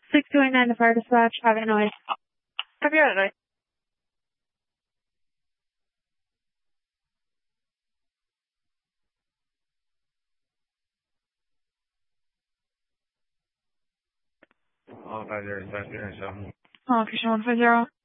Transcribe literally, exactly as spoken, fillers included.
six two eight nine, the fire dispatch, having a noise. Copy out, noise. All five zero, seven zero seven. Oh, Christian one five zero.